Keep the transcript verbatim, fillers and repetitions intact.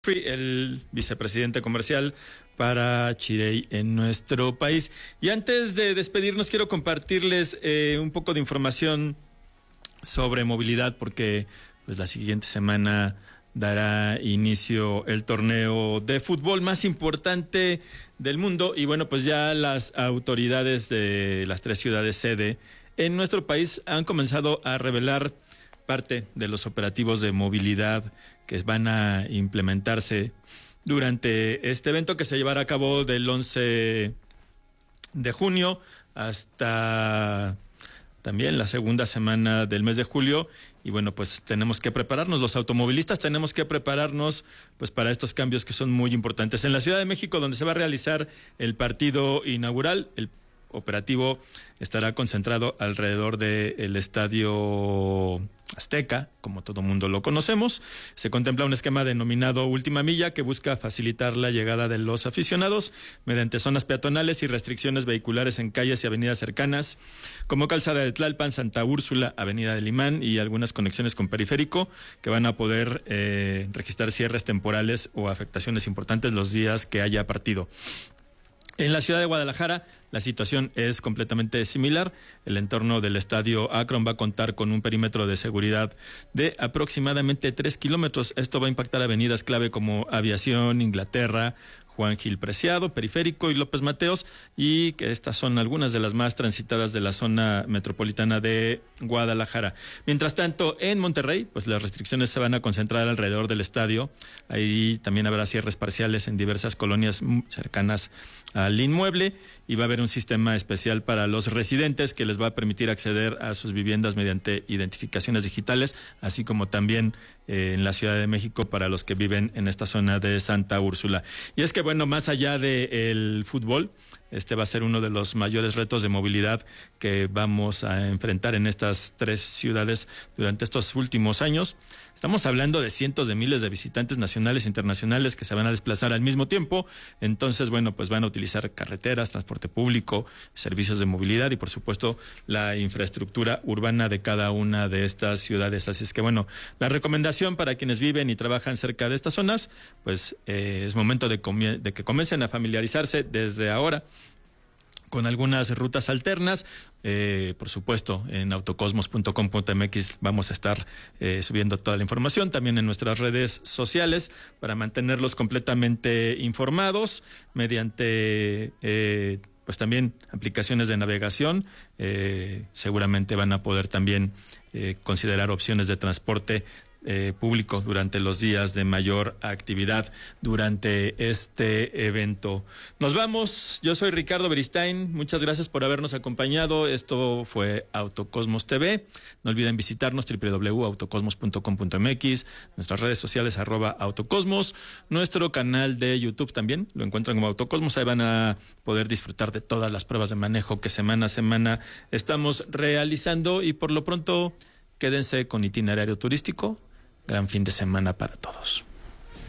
el vicepresidente comercial para Chirey en nuestro país. Y antes de despedirnos, quiero compartirles eh, un poco de información sobre movilidad, porque pues la siguiente semana dará inicio el torneo de fútbol más importante del mundo. Y bueno, pues ya las autoridades de las tres ciudades sede en nuestro país han comenzado a revelar parte de los operativos de movilidad que van a implementarse durante este evento, que se llevará a cabo del once de junio hasta también la segunda semana del mes de julio. Y bueno, pues tenemos que prepararnos, los automovilistas tenemos que prepararnos pues para estos cambios que son muy importantes. En la Ciudad de México, donde se va a realizar el partido inaugural, el operativo estará concentrado alrededor del Estadio Azteca, como todo mundo lo conocemos. Se contempla un esquema denominado Última Milla, que busca facilitar la llegada de los aficionados mediante zonas peatonales y restricciones vehiculares en calles y avenidas cercanas, como Calzada de Tlalpan, Santa Úrsula, Avenida del Imán y algunas conexiones con Periférico, que van a poder eh, registrar cierres temporales o afectaciones importantes los días que haya partido. En la ciudad de Guadalajara, la situación es completamente similar. El entorno del estadio Akron va a contar con un perímetro de seguridad de aproximadamente tres kilómetros. Esto va a impactar avenidas clave como Aviación, Inglaterra, Juan Gil Preciado, Periférico y López Mateos, y que estas son algunas de las más transitadas de la zona metropolitana de Guadalajara. Mientras tanto, en Monterrey, pues las restricciones se van a concentrar alrededor del estadio. Ahí también habrá cierres parciales en diversas colonias cercanas al inmueble, y va a haber un sistema especial para los residentes que les va a permitir acceder a sus viviendas mediante identificaciones digitales, así como también eh, en la Ciudad de México para los que viven en esta zona de Santa Úrsula. Y es que bueno, más allá del fútbol, este va a ser uno de los mayores retos de movilidad que vamos a enfrentar en estas tres ciudades durante estos últimos años. Estamos hablando de cientos de miles de visitantes nacionales e internacionales que se van a desplazar al mismo tiempo. Entonces, bueno, pues van a utilizar carreteras, transporte público, servicios de movilidad y, por supuesto, la infraestructura urbana de cada una de estas ciudades. Así es que, bueno, la recomendación para quienes viven y trabajan cerca de estas zonas, pues eh, es momento de, de que comiencen a familiarizarse desde ahora con algunas rutas alternas. Eh, por supuesto, en autocosmos punto com punto m x vamos a estar eh, subiendo toda la información, también en nuestras redes sociales, para mantenerlos completamente informados mediante eh, pues también aplicaciones de navegación. Eh, seguramente van a poder también eh, considerar opciones de transporte Eh, público durante los días de mayor actividad durante este evento. Nos vamos, yo soy Ricardo Beristain, muchas gracias por habernos acompañado. Esto fue Autocosmos T V. No olviden visitarnos doble u doble u doble u punto autocosmos punto com punto m x, nuestras redes sociales arroba autocosmos, nuestro canal de YouTube también lo encuentran como Autocosmos. Ahí van a poder disfrutar de todas las pruebas de manejo que semana a semana estamos realizando, y por lo pronto quédense con Itinerario Turístico. Gran fin de semana para todos.